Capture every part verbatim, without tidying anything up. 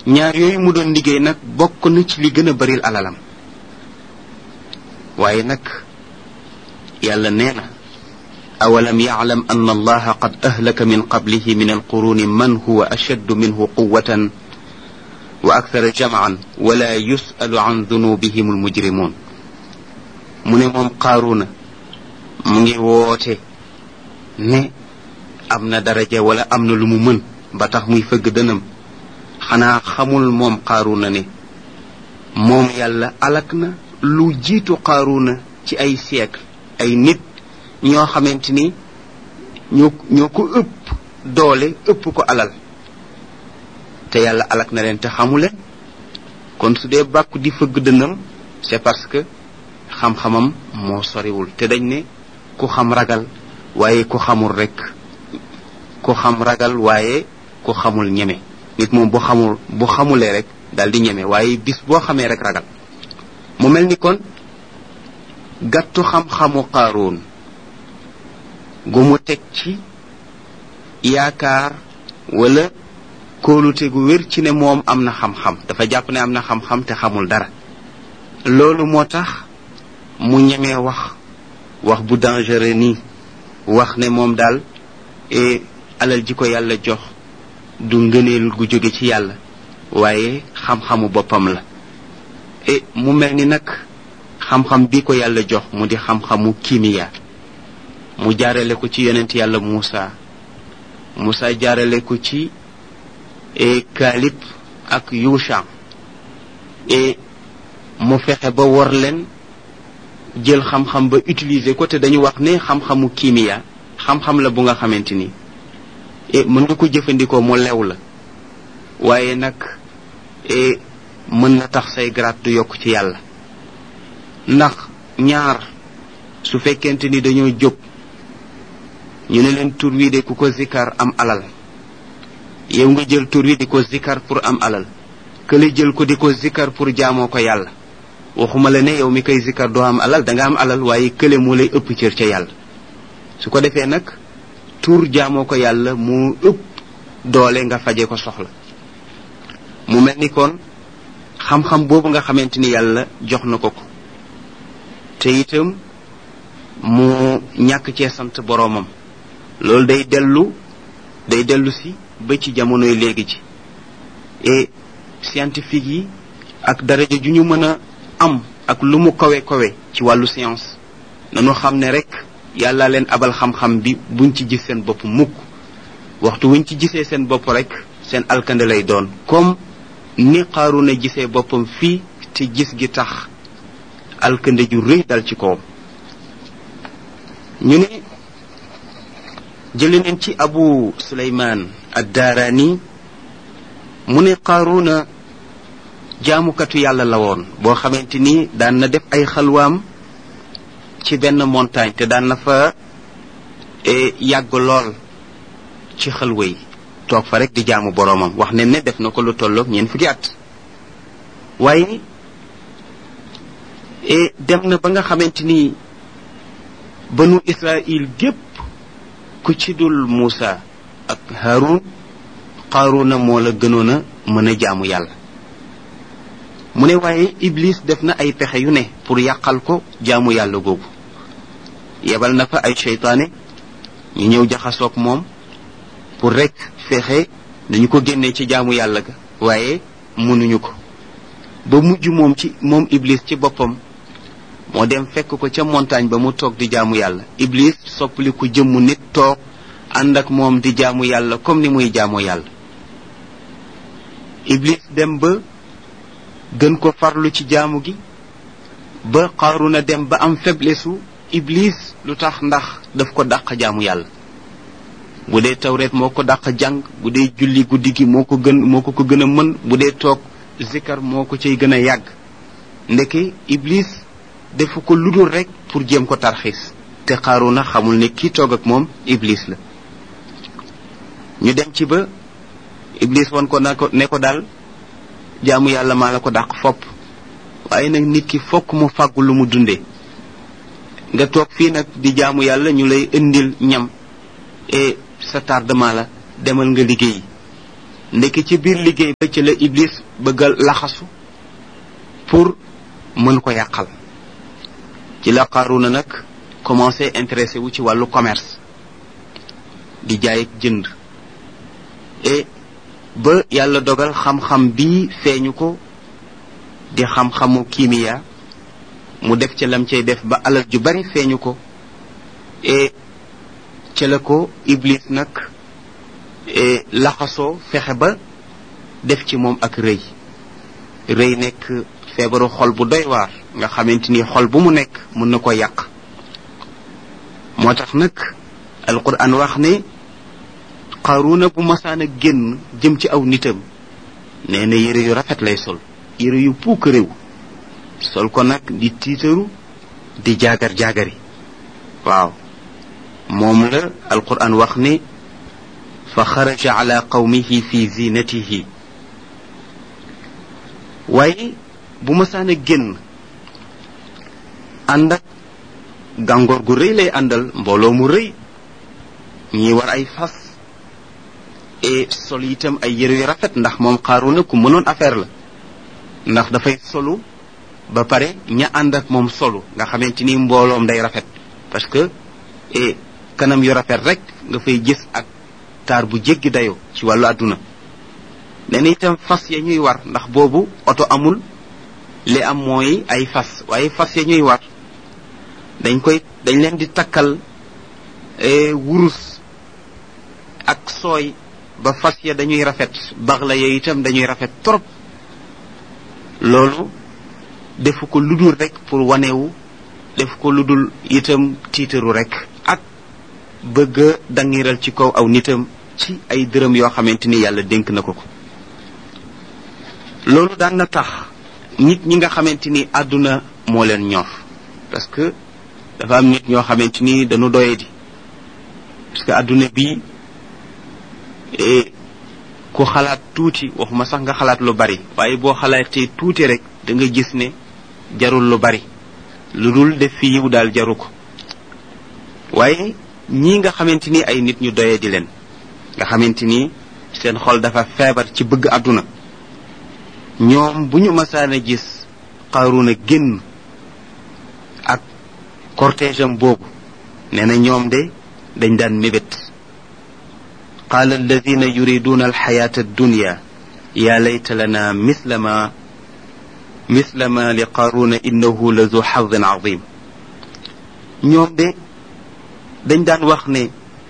ñaar yooyu mu doon liggéey nag bokk na ci li gën a baril alalam waaye nag yàlla nee na awalam yaclam an allaha qad ahlaka min qablihi min alquruni man huwa ashaddu minhu quwatan wa akthara jamcan wala yusalu an dunubihim almujrimun mu ne moom qaaruna mu ngi woote ne am na daraja wala am na lu mu mën ba tax muy fëgg dënam xanaa xamul moom qaaruna ne moom yàlla alak na lu jiitu qaaruna ci ay siècle ay nit ñoo xamante ni ñoo ñoo ko ëpp doole ëpp ko alal te yàlla alak na leen te xamuleen kon su dee bàkku di fëgg dënam c'est parce que xam-xamam moo soriwul te dañ ne ku xam ragal waaye ku xamul rek ku xam ragal waaye ku xamul ñeme nit moom bu xamul bu xamulee rek daal di ñeme waaye bis boo xamee rek ragal mu mel ni kon gàttu xam-xamu qaaruun gu mu teg ci yaakaar wala kóolute gu wér ci ne moom am na xam-xam dafa jàpp ne am na xam-xam te xamul dara loolu moo tax mu ñemee wax wax bu dangereux nii wax ne moom daal e alal ji ko yàlla jox du ngëneel gu jóge ci yàlla waaye xam-xamu boppam la e mu mel ni nag xam-xam bi ko yàlla jox mu di xam-xamu kimiya mu jaarale ko ci yonent yàlla Muusa Muusa jaarale ko ci e Kaalib ak Yusha e mu fexe ba war leen jël xam-xam ba utiliser ko te dañu wax ne xam-xamu kimiya xam-xam la bu nga xamante ni e mën nga ko jëfandikoo mu lew la waaye nag e mën na tax say grade du yokk ci yàlla ndax ñaar su fekkente ni dañoo jóg ñu ne leen tur wi de ku ko zikar am alal yow nga jël tur wi di ko zikar pour am alal kële jël ko di ko zikar pour jaamoo ko yàlla waxuma la ne yow mi koy zikar doo am alal da nga am alal waaye kële moo lay ëpp cër ca yàlla su ko defee nag tur jaamoo ko yàlla mu ëpp doole nga faje ko soxla mu mel ni kon xam-xam boobu nga xamante ni yàlla jox na ko ko te itam mu ñàkk cee sant boroomam loolu day dellu day dellu si ba ci jamonoy léegi ci et scientifique yi ak daraja ju ñu mën a am ak lu mu kawe kawe ci wàllu science nanu xam ne rek yàlla leen abal xam-xam bi buñ ci gis seen bopp mukk waxtu wuñ ci gisee seen bopp rek seen alkande lay doon comme ni Qaaruna gisee boppam fii te gis gi tax alkande ju rëy dal ci kawam ñu ne jëli neen ci Abu Suleymaan ad-Daarani mu ne Qaaruna jaamukatu yàlla la woon boo xamante ni daan na def ay xalwaam ci benn montagne te daan na fa yàgg lool ci xalwa yi toog fa rek di jaamu boroomam wax ne ne def na ko lu tolloog ñeent fukki at waaye dem na ba nga xamante ni banu Israël gépp ku ci dul Muusa ak Haarun Qaaruna moo la gënoon a mën a jaamu yàlla mu ne waaye Iblis def na ay pexe yu ne pour yàqal ko jaamu yàlla googu yebal na fa ay seytaane ñu ñëw jaxasoog moom pour rek fexe dañu ko génnee ci jaamu yàlla ga waaye mënuñu ko ba mujj moom ci moom Iblis ci boppam moo dem fekk ko ca montagne ba mu toog di jaamu yàlla Iblis soppali ko jëmmu nit toog ànd ak moom di jaamu yàlla comme ni muy jaamu yàlla Iblis dem ba gën ko farlu ci jaamu gi ba Qaaruna dem ba am faiblesse u Iblis lu tax ndax daf ko dàq jaamu yàlla bu dee tawreet moo ko dàq jàng bu dee julli guddi gi moo ko gën moo ko ko gën a mën bu dee toog zikar moo ko cay gën a yàgg ndeke Iblis defu ko ludul rek pour jéem ko tarxiis te Qaaruna xamul ne kii toog ak moom Iblis la ñu dem ci ba Iblis won ko na ko ne ko daal jaamu yàlla maa la ko dàq fopp waaye nag nit ki fokk mu fàggu lu mu dundee nga toog fii nag di jaamu yàlla ñu lay indil ñam et sa tardement la demal nga liggéey ndekki ci biir liggéey ba ci la iblis bëggal laxasu pour mën ko yàqal. ci la Qaaruna nag commencé intéressé wu ci wàllu commerce di jaay ak jënd et ba yàlla dogal xam-xam bi feeñu ko di xam-xamu kimiya mu def ca lam cay def ba alal ju bari feeñu ko et ca la ko iblis nag laxasoo fexe ba def ci moom ak rëy rëy nekk feebaru xol bu doy waar nga xamante ni xol bu mu nekk mën na ko yàq. moo tax nag alquran wax ne Qaaruna bu masaan a génn jëm ci aw nitam nee na yére yu rafet lay sol yére yu puuk réew sol ko nag di tiitaru di jaagar jaagari waaw moom la alquran wax ne fa xaraja ala qawmihi fi zinatihi waaye bu masaan a génn ànd ak gàngoor gu rëy lay àndal mbooloo mu rëy ñi war ay fas et sol itam ay yére yu rafet ndax moom Qaaruna ku mënoon affaire la ndax dafay solu ba pare ña ànd ak moom solu nga xamante ni mbooloom day rafet parce que et kanam yu rafet rek nga fay gis ak taar bu jéggi dayoo ci wàllu àdduna. nee na itam fas ya ñuy war ndax boobu oto amul li am mooy ay fas waaye fas ya ñuy war dañ koy dañ leen di takkal wurus ak sooy ba fas ya dañuy rafet baxla ya itam dañuy rafet trop. loolu defu ko ludul rek pour wanewu def ko ludul itam tiitaru rek ak bëgg a dangiral ci kaw aw nitam ci ay dërëm yoo xamante ni yàlla dénk na ko ko. loolu daan na tax nit ñi nga xamante ni àdduna moo leen ñor parce que dafa am nit ñoo xamante ni dañu doye di parce que àdduna bi ku xalaat tuuti waxuma sax nga xalaat lu bari waaye boo xalaatee tuuti rek da nga gis ne jarul lu bari lu dul def fi yiw daal jaru ko. waaye ñii nga xamante ni ay nit ñu doye di leen nga xamante ni seen xol dafa feebar ci bëgg àdduna ñoom bu ñu masaan a gis Qaaruna génn ak cortège am boobu nee na ñoom de dañ daan mébét qaala alladina yuriduna alxayata addunya ya layta lana misla ma misla ma li Qaaruna innahu la zu xadin azim. ñoom de dañ daan wax ne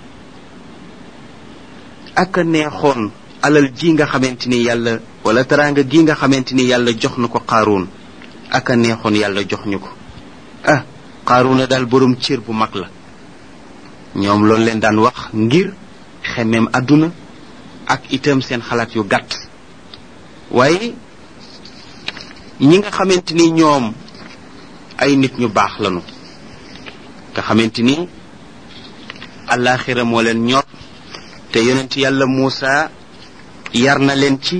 ak a neexoon alal ji nga xamante ni yàlla wala teraanga gi nga xamante ni yàlla jox na ko Qaaruun ak a neexoon yàlla jox ñu ko. ah Qaaruna daal borom cër bu mag la. ñoom loolu leen daan wax ngir xemmeem àdduna ak itam seen xalaat yu gàtt. waaye ñi nga xamante ni ñoom ay nit ñu baax lañu nga xamante ni àllaaxira moo leen ñor te yonent yàlla Muusa yar na leen ci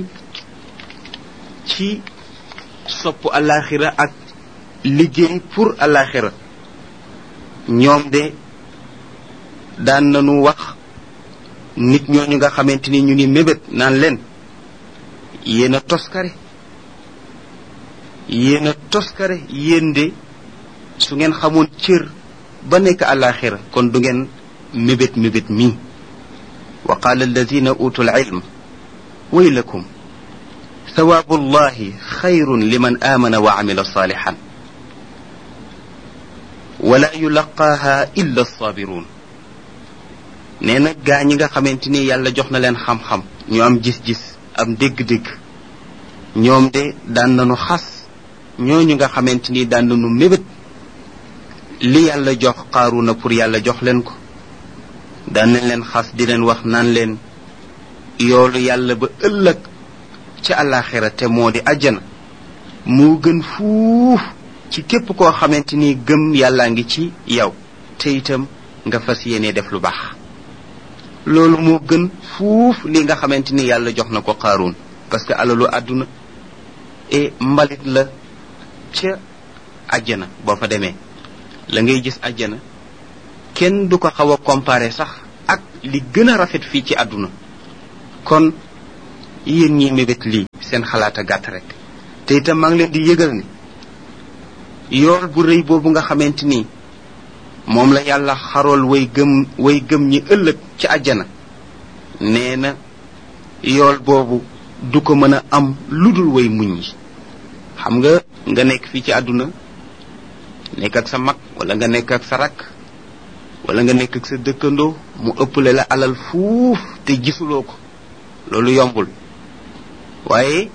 ci sopp àllaaxira ak liggéey pour àllaaxira. ñoom de daan nañu wax nit ñooñu nga xamante ni ñu ngi mébét naan leen yéen a toskare yéen a toskare yéen de su ngeen xamoon cër ba nekk àllaaxira kon du ngeen mébét mébét mii. wa qaala alladina utul ilm waylakum thawaabu allahi xayrun liman aamana wa amila saalixan wala yulaqaaha illa alsaabiruun. nee na gaa ñi nga xamante ni yàlla jox na leen xam-xam ñu am gis-gis am dégg-dégg ñoom de daan nañu xas ñooñu nga xamante ni daan nañu mébét li yàlla jox Qaaruna pour yàlla jox leen ko. daan nañ leen xas di leen wax naan leen yoolu yàlla ba ëllëg ci àllaaxira te moo di àjjana moo gën fuuf ci képp koo xamante ni gëm yàllaa ngi ci yow te itam nga fas yéene def lu baax. loolu moo gën fuuf li nga xamante ni yàlla jox na ko Qaaruun parce que alalu àdduna et mbalit la ca àjjana. boo fa demee la ngay gis àjjana kenn du ko xaw a comparer sax ak li gën a rafet fii ci àdduna. kon yéen ñi mébét lii seen xalaat a gàtt rek te itam maa ngi leen di yëgal ni yool bu rëy boobu nga xamante ni moom la yàlla xarool way gëm way gëm ñi ëllëg ci àjjana nee na yool boobu du ko mën a am ludul way muñ yi xam nga nga nekk fii ci àdduna nekk ak sa mag wala nga nekk ak sa rakk wala nga nekk ak sa dëkkandoo mu ëpple la alal fuuf te gisuloo ko loolu yombul waaye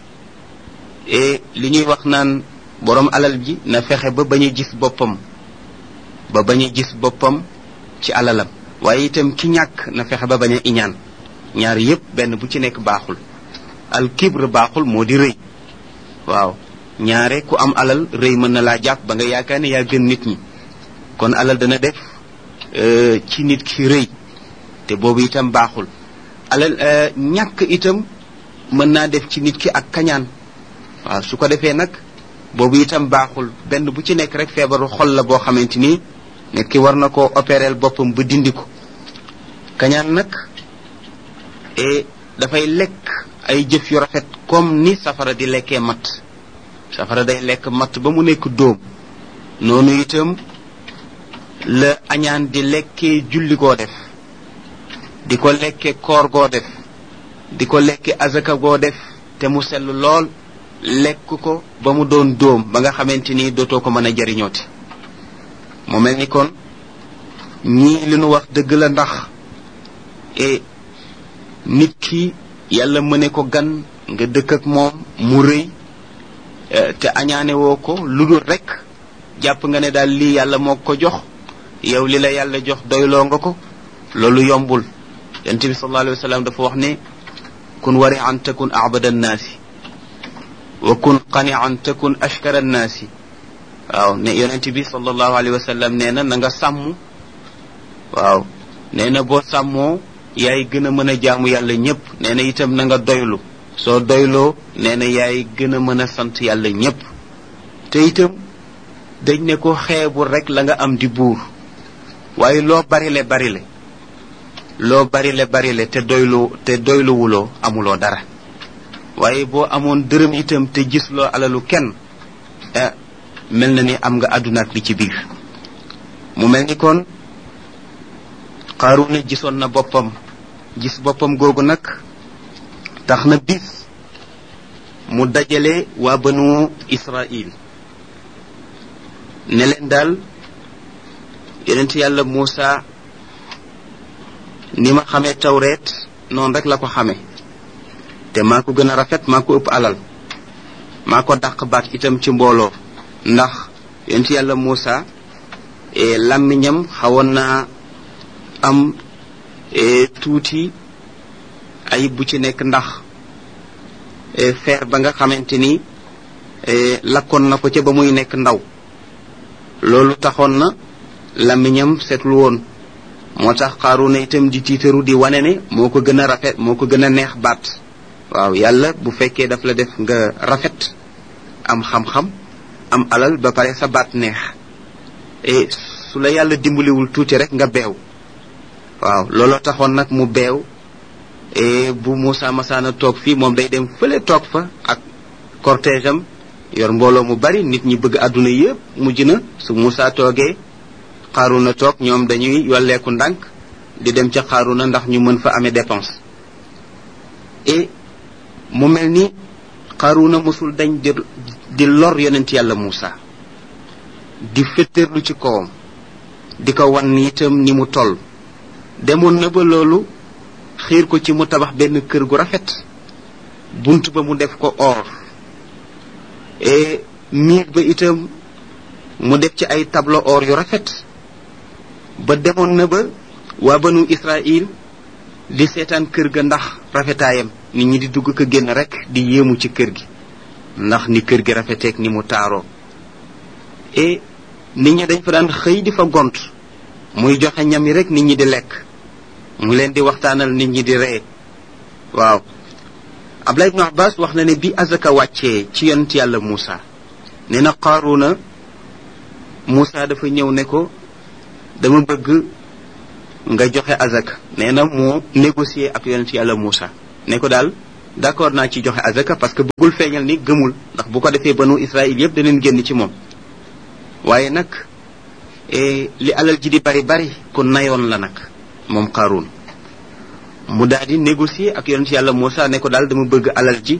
li ñuy wax naan borom alal ji na fexe ba bañ a gis boppam ba bañ a gis boppam ci alalam waaye itam ki ñàkk na fexe ba bañ a iñaan ñaar yépp benn bu ci nekk baaxul al kibr baaxul moo di rëy waaw ñaare ku am alal rëy mën na laa jàpp ba nga yaakaar ne yaa gën nit ñi kon alal dana def ci nit ki rëy te boobu itam baaxul alal ñàkk itam mën naa def ci nit ki ak kañaan waaw su ko defee nag boobu itam baaxul benn bu ci nekk rek feebaru xol la boo xamante ni nit ki war na koo opérer boppam ba dindi ko kañaan nag e dafay lekk ay jëf yu rafet comme ni safara di lekkee matt safara day lekk matt ba mu nekk dóom noonu itam la añaan di lekkee julli goo def di ko lekke koor goo def di ko lekke azaka goo def te mu sell lool lekk ko ba mu doon dóom ba nga xamante ni dootoo ko mën a jariñooti mu mel ni kon ñii li nu wax dëgg la ndax e nit ki yàlla mëne ko gan nga dëkk ak moom mu rëy te añaane woo ko lu dul rek jàpp nga ne daal lii yàlla moo ko jox yow li la yàlla jox doyloo nga ko loolu yombul yonent bi sallallahu alayhi wa sallam dafa wax ne kun wari an takun abada annaasi wa kun qani an takun ashkara annaasi waaw ne yonent bi sallallahu alayhi wa sallam nee na na nga sàmm waaw nee na boo sàmmoo yaay gën a mën a jaamu yàlla ñëpp nee na itam na nga doylu soo doyloo nee na yaay gën a mën a sant yàlla ñëpp te itam dañ ne ko xeebul rek la nga am di buur waaye loo barile barile loo barile barile te doylu te doyluwuloo amuloo dara waaye boo amoon dërëm itam te gisloo alalu kenn eh, mel na ni am nga àdduna ak li ci biir mu mel ni kon Qaaruuna gisoon na boppam gis boppam googu nag tax na bis mu dajale waa banu Israil ne leen daal yonent yàlla Muusa ni ma xamee tawreet noonu rek la ko xamee te maa ko gën a rafet maa ko ëpp alal maa ko dàq baat itam ci mbooloo ndax yonent yàlla Muusa e làmmiñam xawoon naa am e tuuti ayib bu ci nekk ndax e feer ba nga xamante ni e lakkoon na ko ca ba muy nekk ndaw loolu taxoon na làmmiñam seetlu woon moo tax Qaaruuna itam di tiitaru di wane ne moo ko gën a rafet moo ko gën a neex baat waaw yàlla bu fekkee daf la def nga rafet am xam-xam am alal ba pare sa baat neex e su la yàlla dimbaliwul tuuti rek nga beew waaw looloo taxoon nag mu beew e bu Muusa masaana toog fii moom day dem fële toog fa ak cortège am yor mbooloo mu bari nit ñi bëgg àdduna yépp mujj na su Muusa toogee Qaaruuna toog ñoom dañuy yolleeku ndànk di dem ca Qaaruuna ndax ñu mën fa amee dépense et mu mel ni Qaaruuna mosul dañ di di lor yonent yàlla Muusa di fetterlu ci kawam di ko wan itam ni mu toll demoon na ba loolu xiir ko ci mu tabax benn kër gu rafet bunt ba mu def ko or et miir ba itam mu def ci ay tableau or yu rafet ba demoon na ba waa banu Israil di seetaan kër ga ndax rafetaayam nit ñi di dugg ko génn rek di yéemu ci kër gi ndax ni kër gi rafeteek ni mu taaroo et nit ñi dañ fa daan xëy di fa gont muy joxe ñam yi rek nit ñi di lekk mu leen di waxtaanal nit ñi di ree waaw Abdullah ibn Abbas wax na ne bi azaka wàccee ci yonent yàlla Muusa nee na Qaaruuna Muusa dafa ñëw ne ko dama bëgg nga joxe azaka nee na mu négocier ak yonent yàlla Muusa ne ko daal d'accord naa ci joxe azaka parce que bëggul feeñal ni gëmul ndax bu ko defee banu Israël yëpp daneen génn ci moom waaye nag li alal ji di bari bari ku nayoon la nag moom Qaaruun mu daal di négocier ak yonent yàlla Muusa ne ko daal dama bëgg alal ji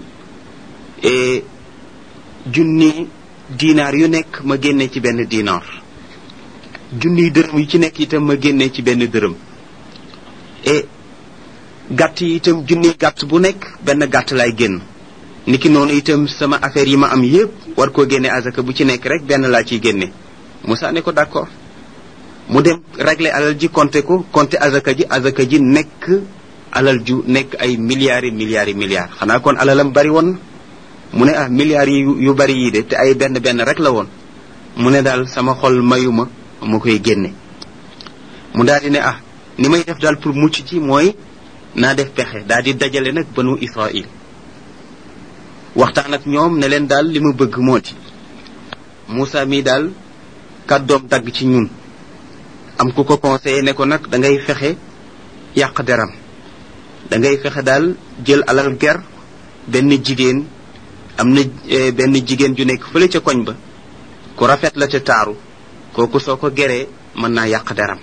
junni dinaar yu nekk ma génnee ci benn dinaar junniy dërëm yu ci nekk itam ma génnee ci benn dërëm et gàtt yi itam junniy gàtt bu nekk benn gàtt laay génn niki noonu itam sama affaire yi ma am yépp war koo génne azaka bu ci nekk rek benn laa ciy génne Muusa ne ko d'accord mu dem régler alal ji compter ko compter azaka ji azaka ji nekk alal ju nekk ay milliards yi milliards yi milliards xanaa kon alalam bari woon mu ne ah milliards yi yu bari yii de te ay benn benn rek la woon mu ne daal sama xol mayuma mu koy génne mu daal di ne ah ni may def daal pour mucc ci mooy naa def pexe daal di dajale nag banu Israël waxtaan ak ñoom ne leen daal li ma bëgg moo di Muusa mii daal kàddoom dagg ci ñun am ku ko conseillé ne ko nag da ngay fexe yàq deram da ngay fexe daal jël alal ger benn jigéen am na benn jigéen ju nekk fële ca koñ ba ku rafet la ca taaru kooku soo ko geree mën naa yàq deram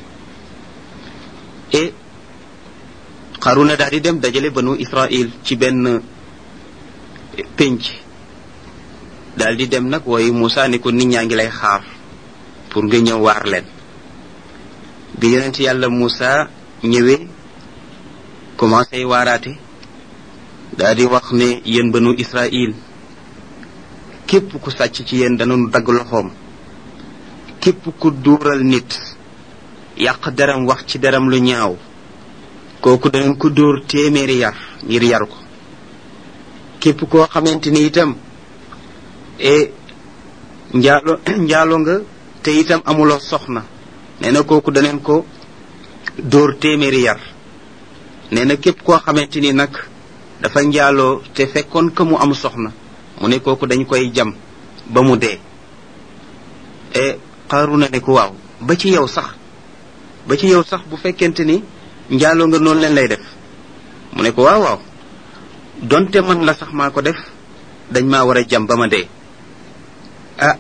et Qaaruuna daal di dem dajale banu Israël ci benn pénc daal di dem nag wooyu Muusa ne ko nit ñaa ngi lay xaar pour nga ñëw waar leen bi yonent yàlla Muusa ñëwee commencé waaraate daal di wax ne yéen banu Israël képp ku sàcc ci yéen danañu dagg loxoom képp ku duural nit yàq deram wax ci deram lu ñaaw kooku danañ ko dóor téeméeri yar ngir yar ko képp koo xamante ni itam e njaalo njaalo nga te itam amuloo soxna nee na kooku daneen ko dóor téeméeri yar nee na képp koo xamante ni nag dafa njaaloo te fekkoon que mu am soxna mu ne kooku dañ koy jam ba mu dee e Qaaruuna ne ko waaw ba ci yow sax ba ci yow sax bu fekkente ni njaaloo nga noonu leen lay def mu ne ko waaw waaw donte man la sax maa ko def dañ maa war a jam ba ma dee ah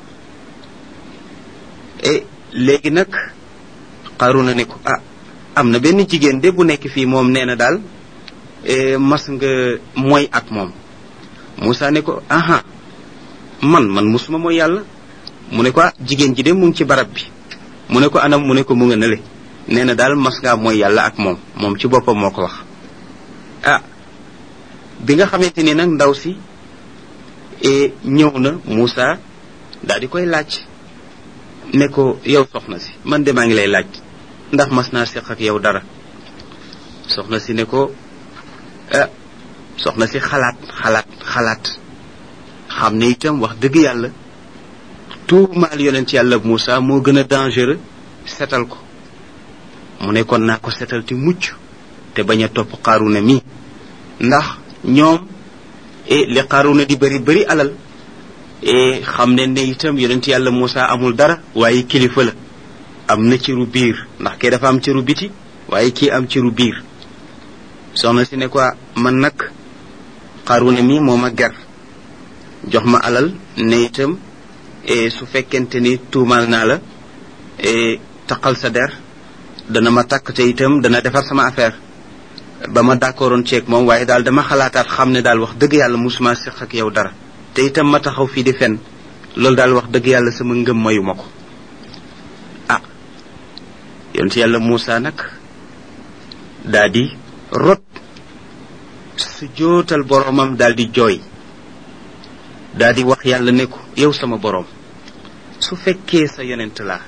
e léegi nag Qaaruuna ne ko ah am na benn jigéen de bu nekk fii moom nee na daal mas nga mooy ak moom Muusa ne ko aha man man musuma mooy yàlla mu ne ko ah jigéen ji de mu ngi ci barab bi mu ne ko anam mu ne ko mu nga nële nee na daal mas ngaa mooy yàlla ak moom moom ci boppam moo ko wax ah bi nga xamante ni nag ndaw si ñëw na Muusa daal di koy laaj ne ko yow soxna si man de maa ngi lay laaj ndax mas naa seq ak yow dara soxna si ne ko ah soxna si xalaat xalaat xalaat xam ne itam wax dëgg yàlla tuumaal yonent yàlla Muusa moo gën a dangereux setal ko mu ne kon naa ko setal te mucc te bañ a topp Qaaruuna mi ndax ñoom e li Qaaruuna di bëri bëri alal e xam ne ne itam yonent yàlla Muusa amul dara waaye kilifa la am na ciru biir ndax kee dafa am ciru biti waaye kii am ciru biir soxna si ne ko man nag Qaaruuna mi moo ma ger jox ma alal ne itam e su fekkente ni tuumaal naa la e taqal sa der dana ma takk te itam dana defar sama affaire ba ma d'accordoon ceeg moom waaye daal dama xalaataat xam ne daal wax dëgg yàlla musuma seq ak yow dara te itam ma taxaw fii di fen loolu daal wax dëgg yàlla sama ngëm mayu ma ko ah yonent yàlla Muusa nag daal di rot su jootal boroomam daal di jooy daal di wax yàlla ne ko yow sama boroom su fekkee sa yonent laa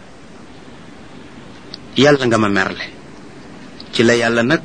yàlla nga ma merle ci la yàlla nag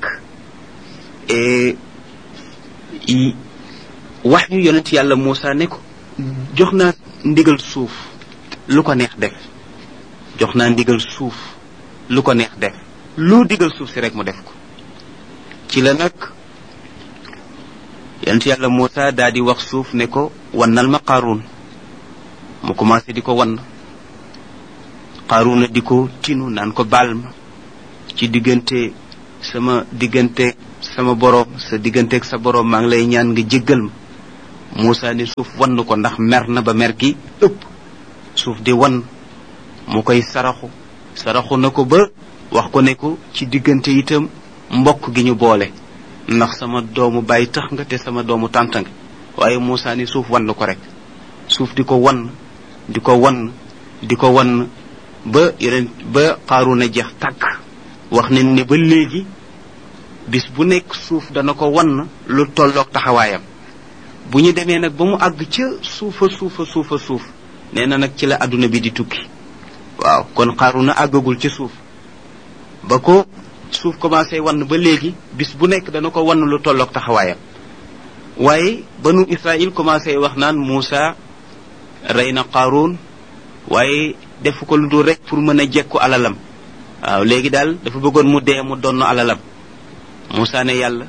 wax ñu yonent yàlla Muusa ne ko jox naa ndigal suuf lu ko neex def jox naa ndigal suuf lu ko neex def lu digal suuf si rek mu def ko ci la nag yonent yàlla Muusa daal di wax suuf ne ko wannal ma Qaaruun mu commencé di ko wann Qaaruuna di ko tinu naan ko baal ma ci diggante sama diggante sama boroom sa digganteeg sa boroom maa ngi lay ñaan nga jéggal ma Muusa ni suuf wann ko ndax mer na ba mer gi ëpp suuf di wan mu koy saraxu saraxu na ko ba wax ko ne ko ci diggante itam mbokk gi ñu boole ndax sama doomu bàyyi tax nga te sama doomu tànta nga waaye Muusa ni suuf wann ko rek suuf di ko wan di ko wan di ko wan ba yeneen ba Qaaruuna jeex tàkk wax nañ ne ba léegi bis bu nekk suuf dana ko wan lu tolloog taxawaayam bu ñu demee nag ba mu àgg ca suufa suufa suufa suuf nee na nag ci la adduna bi di tukki waaw kon Qaaruuna àggagul ci suuf ba ko suuf commencé wan ba léegi bis bu nekk dana ko wan lu tolloog taxawaayam waaye banu Israël commencé wax naan Muusa rey na Qaaruun waaye def ko lu dul rek pour mën a jekku alalam waaw léegi daal dafa bëggoon mu dee mu donn alalam Muusa ne yàlla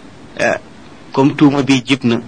comme tuuma bi jib na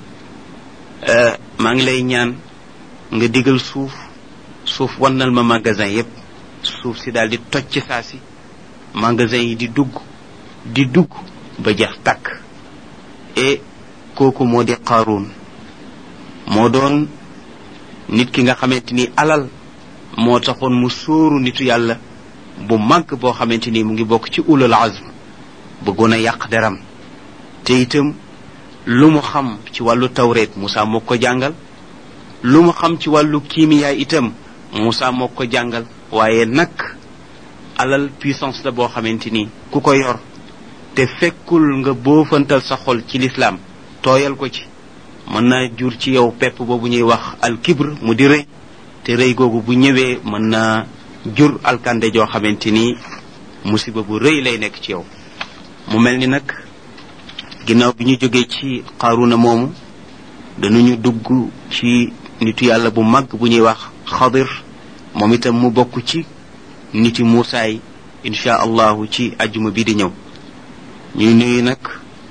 maa ngi lay ñaan nga digal suuf suuf wannal ma magasin yépp suuf si daal di toj ci saa si magasin yi di dugg di dugg ba jeex tàkk et kooku moo di Qaaruun moo doon nit ki nga xamante ni alal moo taxoon mu sóoru nitu yàlla bu màgg boo xamante ni mu ngi bokk ci ulul azm bëggoon a yàq deram te itam lu mu xam ci wàllu tawreet Muusa moo ko jàngal lu mu xam ci wàllu kiimiyaa itam Muusa moo ko jàngal waaye nag alal puissance la boo xamante ni ku ko yor te fekkul nga boofantal sa xol ci lislaam tooyal ko ci mën naa jur ci yow pepp boobu ñuy wax al kibr mu di rëy te rëy googu bu ñëwee mën naa jur alkande joo xamante ni musiba bu rëy lay nekk ci yow mu mel ni nag ginnaaw bi ñu jógee ci Qaaruuna moomu dañuñu dugg ci nitu yàlla bu mag bu ñuy wax Xadir moom itam mu bokk ci niti Muusaa yi insha allahu ci ajjuma bi di ñëw ñuy nuyu nag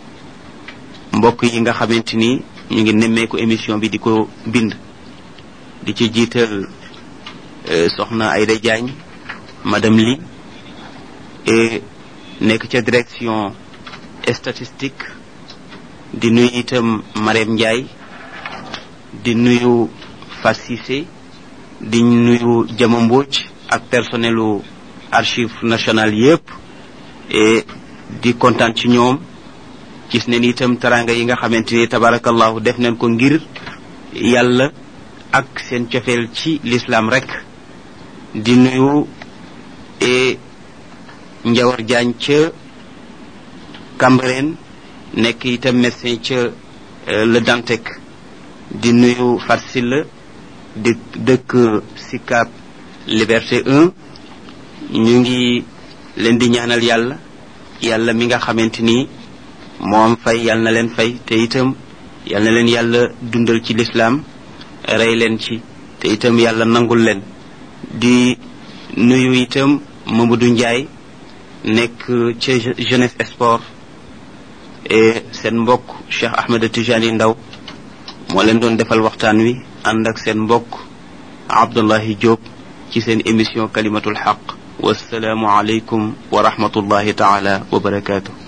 mbokk yi nga xamante ni ñu ngi nemmeeku émission bi di ko bind di ci jiital soxna Aïda Diagne madame Li et nekk ca direction statistique di nuyu itam Marème Ndiaye di nuyu Fassissé di nuyu Jama Mbodj ak personnelu archive nationale yépp et di kontaan ci ñoom gis nañ itam taranga yi nga xamante ni tabarakallahu def nañ ko ngir yàlla ak seen cofeel ci l'islam rek di nuyu et Njawar Jaañ ca Cambérène nekk itam médecin ca Le Dantec di nuyu Farsila di dëkk Sicap Liberté un ñu ngi leen di ñaanal yàlla yàlla mi nga xamante ni moom fay yàlla na leen fay te itam yàlla na leen yàlla dundal ci l'islam rey leen ci te itam yàlla nangul leen di nuyu itam Mamadou Ndiaye nekk ca Jeunesse Sport et seen mbokk Cheikh Ahmed Tijani Ndaw moo leen doon defal waxtaan wi ànd ak seen mbokk Abdullahi Diop ci seen émission kalimatul haq wassalaamu aleykum wa rahmatullahi taala wa barakaatu